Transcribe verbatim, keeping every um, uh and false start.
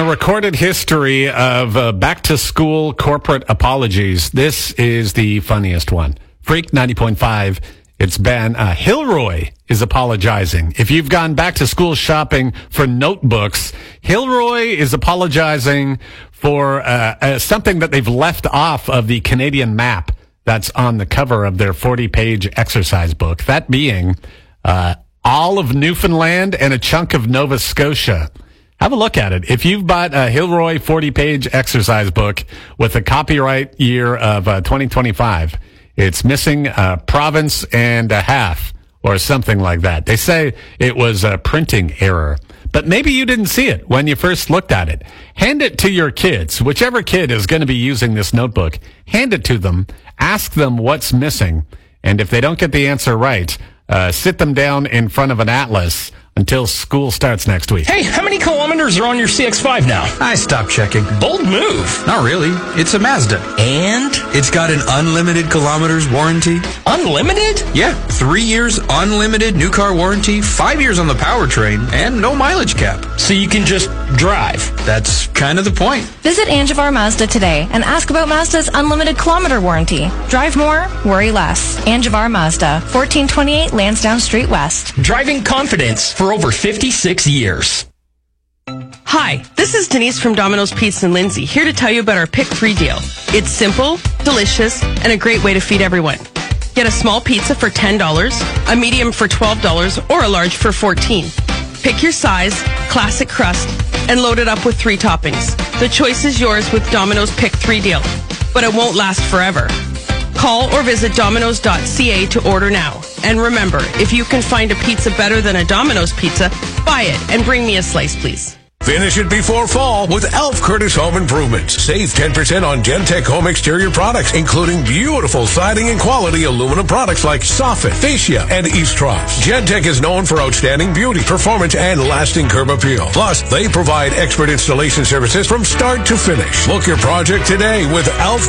recorded history of uh, back-to-school corporate apologies, this is the funniest one. Freak ninety point five, it's Ben. Uh, Hilroy is apologizing. If you've gone back-to-school shopping for notebooks, Hilroy is apologizing for uh, uh, something that they've left off of the Canadian map that's on the cover of their forty-page exercise book, that being uh, all of Newfoundland and a chunk of Nova Scotia. Have a look at it. If you've bought a Hilroy forty-page exercise book with a copyright year of uh, twenty twenty-five, it's missing a province and a half or something like that. They say it was a printing error, but maybe you didn't see it when you first looked at it. Hand it to your kids. Whichever kid is going to be using this notebook, hand it to them, ask them what's missing, and if they don't get the answer right, uh, sit them down in front of an atlas until school starts next week. Hey, how many kilometers are on your C X five now? I stopped checking. Bold move. Not really. It's a Mazda. And? It's got an unlimited kilometers warranty. Unlimited? Yeah, three years unlimited new car warranty, five years on the powertrain, and no mileage cap. So you can just drive. That's kind of the point. Visit Angevin Mazda today and ask about Mazda's unlimited kilometer warranty. Drive more, worry less. Angevin Mazda, fourteen twenty-eight Lansdowne Street West. Driving confidence for over fifty-six years. Hi, this is Denise from Domino's Pizza in Lindsay, here to tell you about our Pick Free deal. It's simple, delicious, and a great way to feed everyone. Get a small pizza for ten dollars, a medium for twelve dollars, or a large for fourteen dollars. Pick your size, classic crust, and load it up with three toppings. The choice is yours with Domino's Pick Three deal, but it won't last forever. Call or visit Domino's dot C A to order now. And remember, if you can find a pizza better than a Domino's pizza, buy it and bring me a slice, please. Finish it before fall with Alf Curtis Home Improvements. Save ten percent on Gentech home exterior products, including beautiful siding and quality aluminum products like Soffit, Fascia, and East Troughs. Gentech is known for outstanding beauty, performance, and lasting curb appeal. Plus, they provide expert installation services from start to finish. Book your project today with Alf